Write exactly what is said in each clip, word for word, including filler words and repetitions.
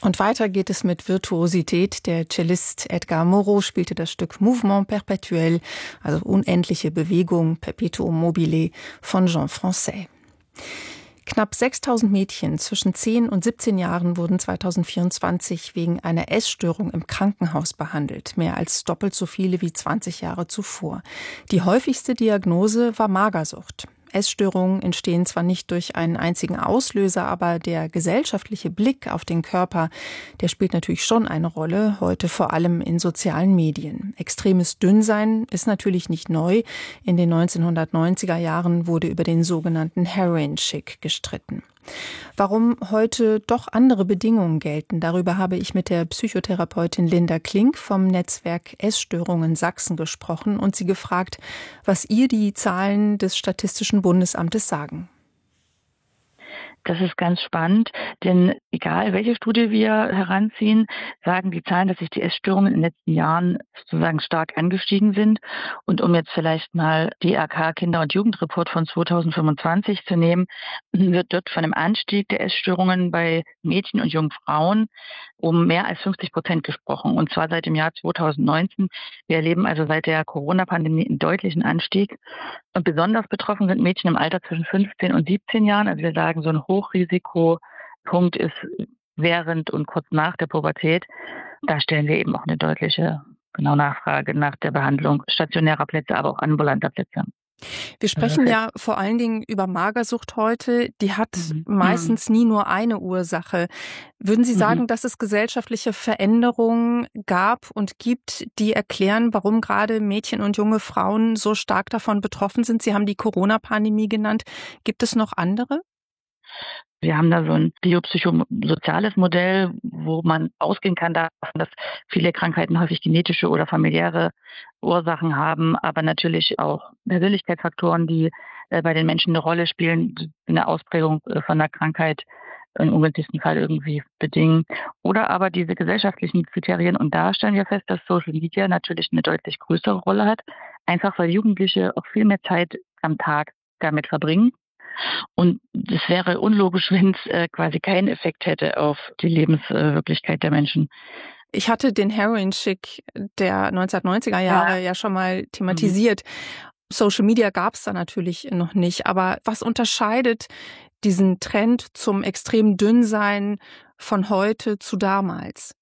Und weiter geht es mit Virtuosität. Der Cellist Edgar Moreau spielte das Stück Mouvement perpétuel, also unendliche Bewegung, Perpetuum mobile von Jean Francais. Knapp sechstausend Mädchen zwischen zehn und siebzehn Jahren wurden zweitausendvierundzwanzig wegen einer Essstörung im Krankenhaus behandelt. Mehr als doppelt so viele wie zwanzig Jahre zuvor. Die häufigste Diagnose war Magersucht. Essstörungen entstehen zwar nicht durch einen einzigen Auslöser, aber der gesellschaftliche Blick auf den Körper, der spielt natürlich schon eine Rolle, heute vor allem in sozialen Medien. Extremes Dünnsein ist natürlich nicht neu. In den neunzehnhundertneunziger Jahren wurde über den sogenannten Heroin-Chic gestritten. Warum heute doch andere Bedingungen gelten, darüber habe ich mit der Psychotherapeutin Linda Klink vom Netzwerk Essstörungen Sachsen gesprochen und sie gefragt, was ihr die Zahlen des Statistischen Bundesamtes sagen. Das ist ganz spannend, denn egal welche Studie wir heranziehen, sagen die Zahlen, dass sich die Essstörungen in den letzten Jahren sozusagen stark angestiegen sind. Und um jetzt vielleicht mal D R K Kinder- und Jugendreport von zweitausendfünfundzwanzig zu nehmen, wird dort von einem Anstieg der Essstörungen bei Mädchen und jungen Frauen um mehr als fünfzig Prozent gesprochen. Und zwar seit dem Jahr zweitausendneunzehn. Wir erleben also seit der Corona-Pandemie einen deutlichen Anstieg. Und besonders betroffen sind Mädchen im Alter zwischen fünfzehn und siebzehn Jahren. Also wir sagen, so ein Hochrisikopunkt ist während und kurz nach der Pubertät. Da stellen wir eben auch eine deutliche genau Nachfrage nach der Behandlung stationärer Plätze, aber auch ambulanter Plätze. Wir sprechen ja vor allen Dingen über Magersucht heute. Die hat Mhm. meistens nie nur eine Ursache. Würden Sie sagen, Mhm. dass es gesellschaftliche Veränderungen gab und gibt, die erklären, warum gerade Mädchen und junge Frauen so stark davon betroffen sind? Sie haben die Corona-Pandemie genannt. Gibt es noch andere? Wir haben da so ein biopsychosoziales Modell, wo man ausgehen kann davon, dass viele Krankheiten häufig genetische oder familiäre Ursachen haben, aber natürlich auch Persönlichkeitsfaktoren, die äh, bei den Menschen eine Rolle spielen, eine Ausprägung äh, von der Krankheit im ungünstigsten Fall irgendwie bedingen. Oder aber diese gesellschaftlichen Kriterien. Und da stellen wir fest, dass Social Media natürlich eine deutlich größere Rolle hat, einfach weil Jugendliche auch viel mehr Zeit am Tag damit verbringen. Und es wäre unlogisch, wenn es äh, quasi keinen Effekt hätte auf die Lebenswirklichkeit der Menschen. Ich hatte den Heroin-Chic der neunzehnhundertneunziger Jahre ja, ja schon mal thematisiert. Mhm. Social Media gab es da natürlich noch nicht. Aber was unterscheidet diesen Trend zum extrem Dünnsein von heute zu damals?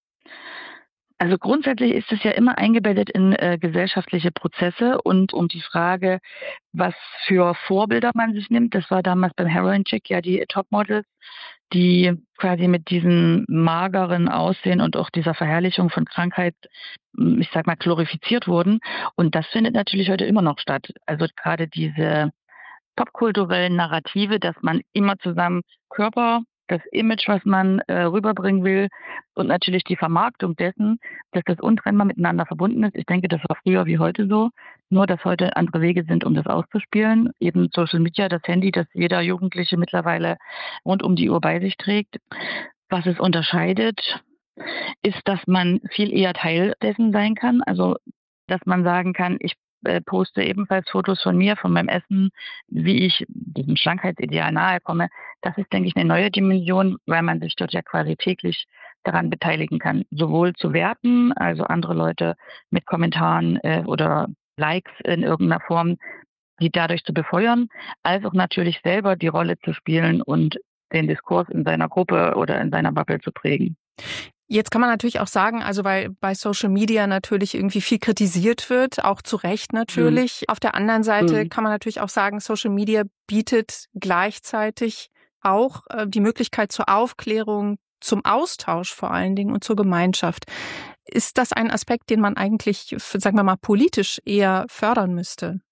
Also grundsätzlich ist es ja immer eingebettet in äh, gesellschaftliche Prozesse und um die Frage, was für Vorbilder man sich nimmt. Das war damals beim Heroin-Chic ja die Topmodels, die quasi mit diesem mageren Aussehen und auch dieser Verherrlichung von Krankheit, ich sag mal, glorifiziert wurden. Und das findet natürlich heute immer noch statt. Also gerade diese popkulturellen Narrative, dass man immer zusammen Körper, das Image, was man äh, rüberbringen will und natürlich die Vermarktung dessen, dass das untrennbar miteinander verbunden ist. Ich denke, das war früher wie heute so, nur dass heute andere Wege sind, um das auszuspielen. Eben Social Media, das Handy, das jeder Jugendliche mittlerweile rund um die Uhr bei sich trägt. Was es unterscheidet, ist, dass man viel eher Teil dessen sein kann. Also, dass man sagen kann, ich äh, poste ebenfalls Fotos von mir, von meinem Essen, wie ich diesem Schlankheitsideal nahe komme. Das ist, denke ich, eine neue Dimension, weil man sich dort ja quasi täglich daran beteiligen kann. Sowohl zu werten, also andere Leute mit Kommentaren äh, oder Likes in irgendeiner Form, die dadurch zu befeuern, als auch natürlich selber die Rolle zu spielen und den Diskurs in seiner Gruppe oder in seiner Bubble zu prägen. Jetzt kann man natürlich auch sagen, also weil bei Social Media natürlich irgendwie viel kritisiert wird, auch zu Recht natürlich. Mhm. Auf der anderen Seite mhm. kann man natürlich auch sagen, Social Media bietet gleichzeitig auch äh, die Möglichkeit zur Aufklärung, zum Austausch vor allen Dingen und zur Gemeinschaft. Ist das ein Aspekt, den man eigentlich, sagen wir mal, politisch eher fördern müsste?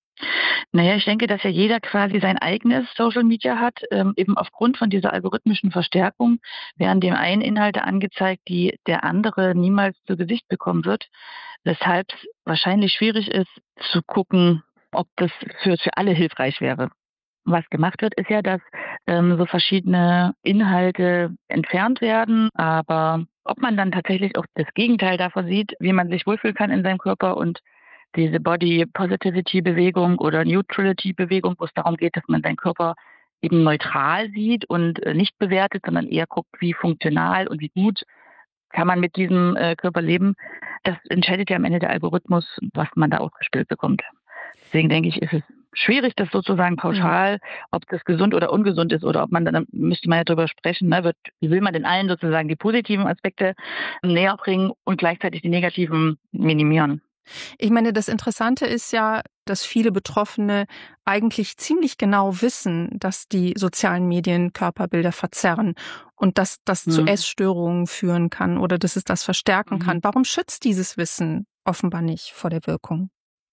Naja, ich denke, dass ja jeder quasi sein eigenes Social Media hat, ähm, eben aufgrund von dieser algorithmischen Verstärkung werden dem einen Inhalte angezeigt, die der andere niemals zu Gesicht bekommen wird, weshalb es wahrscheinlich schwierig ist zu gucken, ob das für, für alle hilfreich wäre. Was gemacht wird, ist ja, dass ähm, so verschiedene Inhalte entfernt werden, aber ob man dann tatsächlich auch das Gegenteil davon sieht, wie man sich wohlfühlen kann in seinem Körper und diese Body Positivity Bewegung oder Neutrality Bewegung, wo es darum geht, dass man seinen Körper eben neutral sieht und äh, nicht bewertet, sondern eher guckt, wie funktional und wie gut kann man mit diesem äh, Körper leben. Das entscheidet ja am Ende der Algorithmus, was man da ausgespielt bekommt. Deswegen denke ich, ist es schwierig, das sozusagen pauschal, ob das gesund oder ungesund ist oder ob man dann, müsste man ja darüber sprechen, ne, wird, wie will man den allen sozusagen die positiven Aspekte näher bringen und gleichzeitig die negativen minimieren. Ich meine, das Interessante ist ja, dass viele Betroffene eigentlich ziemlich genau wissen, dass die sozialen Medien Körperbilder verzerren und dass das zu Mhm. Essstörungen führen kann oder dass es das verstärken Mhm. kann. Warum schützt dieses Wissen offenbar nicht vor der Wirkung?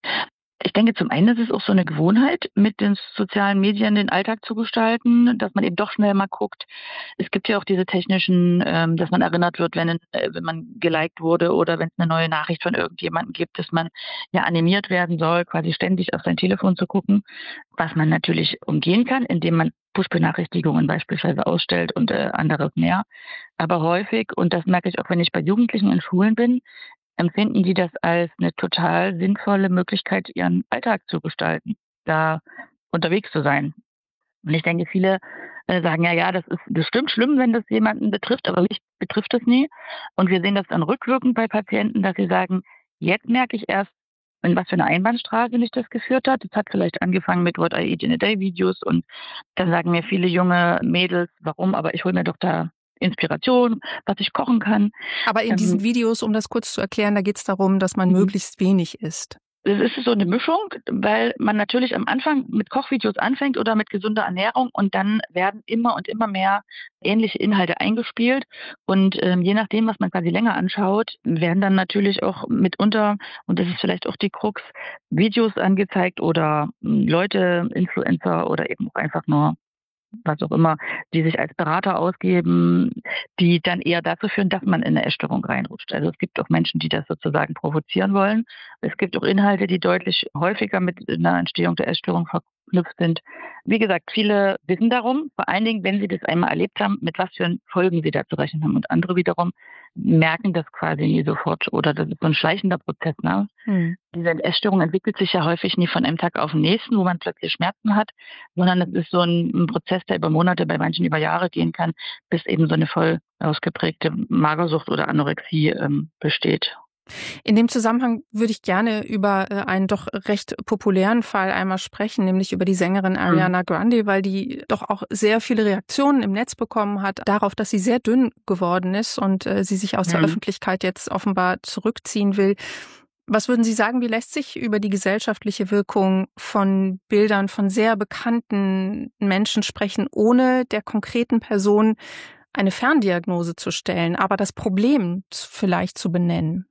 Ich denke, zum einen ist es auch so eine Gewohnheit, mit den sozialen Medien den Alltag zu gestalten, dass man eben doch schnell mal guckt. Es gibt ja auch diese technischen, ähm, dass man erinnert wird, wenn, äh, wenn man geliked wurde oder wenn es eine neue Nachricht von irgendjemandem gibt, dass man ja animiert werden soll, quasi ständig auf sein Telefon zu gucken, was man natürlich umgehen kann, indem man Push-Benachrichtigungen beispielsweise ausstellt und äh, anderes mehr. Aber häufig, und das merke ich auch, wenn ich bei Jugendlichen in Schulen bin, empfinden die das als eine total sinnvolle Möglichkeit, ihren Alltag zu gestalten, da unterwegs zu sein. Und ich denke, viele äh, sagen ja, ja, das ist bestimmt schlimm, wenn das jemanden betrifft, aber mich betrifft das nie. Und wir sehen das dann rückwirkend bei Patienten, dass sie sagen, jetzt merke ich erst, in was für eine Einbahnstraße mich das geführt hat. Das hat vielleicht angefangen mit What I Eat in a Day Videos und dann sagen mir viele junge Mädels, warum, aber ich hole mir doch da Inspiration, was ich kochen kann. Aber in Ähm, diesen Videos, um das kurz zu erklären, da geht es darum, dass man mhm. möglichst wenig isst. Es ist so eine Mischung, weil man natürlich am Anfang mit Kochvideos anfängt oder mit gesunder Ernährung und dann werden immer und immer mehr ähnliche Inhalte eingespielt und, ähm, je nachdem, was man quasi länger anschaut, werden dann natürlich auch mitunter, und das ist vielleicht auch die Krux, Videos angezeigt oder, hm, Leute, Influencer oder eben auch einfach nur was auch immer, die sich als Berater ausgeben, die dann eher dazu führen, dass man in eine Essstörung reinrutscht. Also es gibt auch Menschen, die das sozusagen provozieren wollen. Es gibt auch Inhalte, die deutlich häufiger mit einer Entstehung der Essstörung verknüpft sind. Wie gesagt, viele wissen darum, vor allen Dingen, wenn sie das einmal erlebt haben, mit was für Folgen sie da zu rechnen haben. Und andere wiederum merken das quasi nie sofort oder das ist so ein schleichender Prozess. Ne? Hm. Diese Essstörung entwickelt sich ja häufig nie von einem Tag auf den nächsten, wo man plötzlich Schmerzen hat, sondern es ist so ein, ein Prozess, der über Monate, bei manchen über Jahre gehen kann, bis eben so eine voll ausgeprägte Magersucht oder Anorexie ähm, besteht. In dem Zusammenhang würde ich gerne über äh, einen doch recht populären Fall einmal sprechen, nämlich über die Sängerin Ariana Grande, weil die doch auch sehr viele Reaktionen im Netz bekommen hat darauf, dass sie sehr dünn geworden ist und äh, sie sich aus der Mhm. Öffentlichkeit jetzt offenbar zurückziehen will. Was würden Sie sagen, wie lässt sich über die gesellschaftliche Wirkung von Bildern von sehr bekannten Menschen sprechen, ohne der konkreten Person eine Ferndiagnose zu stellen, aber das Problem vielleicht zu benennen?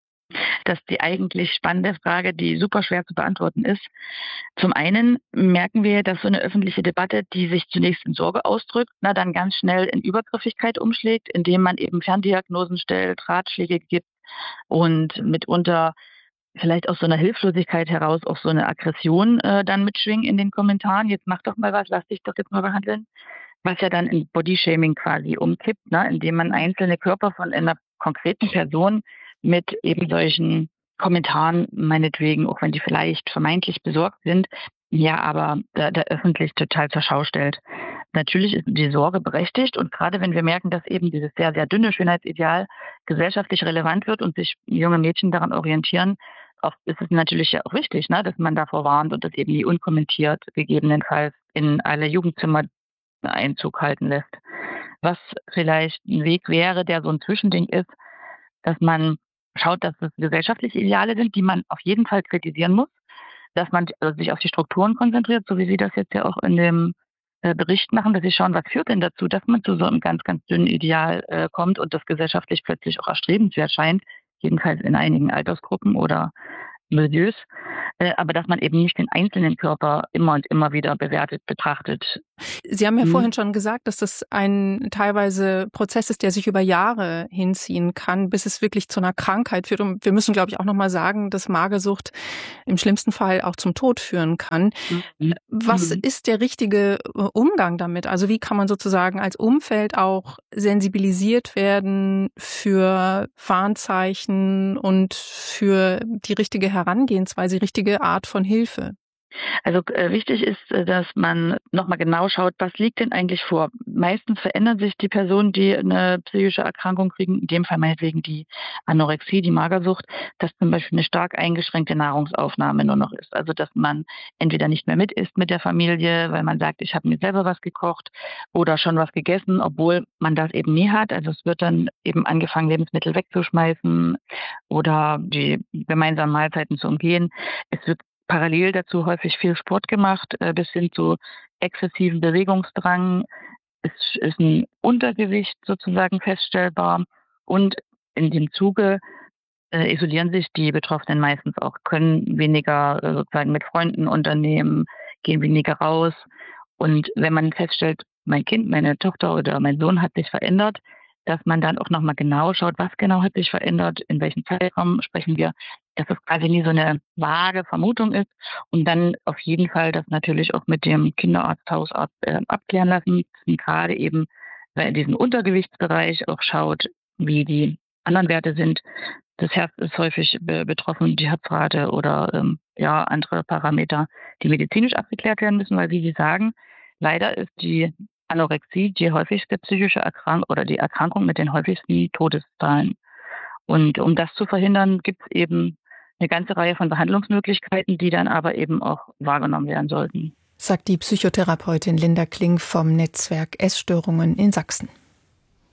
Das ist die eigentlich spannende Frage, die super schwer zu beantworten ist. Zum einen merken wir, dass so eine öffentliche Debatte, die sich zunächst in Sorge ausdrückt, na, dann ganz schnell in Übergriffigkeit umschlägt, indem man eben Ferndiagnosen stellt, Ratschläge gibt und mitunter vielleicht aus so einer Hilflosigkeit heraus auch so eine Aggression äh, dann mitschwingen in den Kommentaren. Jetzt mach doch mal was, lass dich doch jetzt mal behandeln. Was ja dann in Bodyshaming quasi umkippt, ne, indem man einzelne Körper von einer konkreten Person mit eben solchen Kommentaren, meinetwegen, auch wenn die vielleicht vermeintlich besorgt sind, ja, aber da, da öffentlich total zur Schau stellt. Natürlich ist die Sorge berechtigt und gerade wenn wir merken, dass eben dieses sehr, sehr dünne Schönheitsideal gesellschaftlich relevant wird und sich junge Mädchen daran orientieren, oft ist es natürlich ja auch wichtig, ne, dass man davor warnt und das eben nie unkommentiert gegebenenfalls in alle Jugendzimmer Einzug halten lässt. Was vielleicht ein Weg wäre, der so ein Zwischending ist, dass man schaut, dass es gesellschaftliche Ideale sind, die man auf jeden Fall kritisieren muss, dass man also sich auf die Strukturen konzentriert, so wie Sie das jetzt ja auch in dem äh, Bericht machen, dass Sie schauen, was führt denn dazu, dass man zu so einem ganz, ganz dünnen Ideal äh, kommt und das gesellschaftlich plötzlich auch erstrebenswert scheint, jedenfalls in einigen Altersgruppen oder Milieus, äh, aber dass man eben nicht den einzelnen Körper immer und immer wieder bewertet, betrachtet. Sie haben ja Mhm. vorhin schon gesagt, dass das ein teilweise Prozess ist, der sich über Jahre hinziehen kann, bis es wirklich zu einer Krankheit führt. Und wir müssen, glaube ich, auch noch mal sagen, dass Magersucht im schlimmsten Fall auch zum Tod führen kann. Mhm. Was Mhm. ist der richtige äh, Umgang damit? Also wie kann man sozusagen als Umfeld auch sensibilisiert werden für Warnzeichen und für die richtige Herangehensweise, die richtige Art von Hilfe? Also äh, wichtig ist, äh, dass man nochmal genau schaut, was liegt denn eigentlich vor. Meistens verändern sich die Personen, die eine psychische Erkrankung kriegen, in dem Fall meinetwegen die Anorexie, die Magersucht, dass zum Beispiel eine stark eingeschränkte Nahrungsaufnahme nur noch ist. Also dass man entweder nicht mehr mit isst mit der Familie, weil man sagt, ich habe mir selber was gekocht oder schon was gegessen, obwohl man das eben nie hat. Also es wird dann eben angefangen, Lebensmittel wegzuschmeißen oder die gemeinsamen Mahlzeiten zu umgehen. Es wird parallel dazu häufig viel Sport gemacht, äh, bis hin zu exzessiven Bewegungsdrang. Es ist ein Untergewicht sozusagen feststellbar und in dem Zuge äh, isolieren sich die Betroffenen meistens auch, können weniger äh, sozusagen mit Freunden unternehmen, gehen weniger raus. Und wenn man feststellt, mein Kind, meine Tochter oder mein Sohn hat sich verändert, dass man dann auch nochmal genau schaut, was genau hat sich verändert, in welchem Zeitraum sprechen wir, dass es quasi nie so eine vage Vermutung ist und dann auf jeden Fall das natürlich auch mit dem Kinderarzt, Hausarzt äh, abklären lassen, und gerade eben, weil in diesem Untergewichtsbereich auch schaut, wie die anderen Werte sind. Das Herz ist häufig be- betroffen, die Herzrate oder ähm, ja andere Parameter, die medizinisch abgeklärt werden müssen, weil wie Sie sagen, leider ist die Anorexie die häufigste psychische Erkrankung oder die Erkrankung mit den häufigsten Todeszahlen. Und um das zu verhindern, gibt es eben eine ganze Reihe von Behandlungsmöglichkeiten, die dann aber eben auch wahrgenommen werden sollten. Sagt die Psychotherapeutin Linda Kling vom Netzwerk Essstörungen in Sachsen.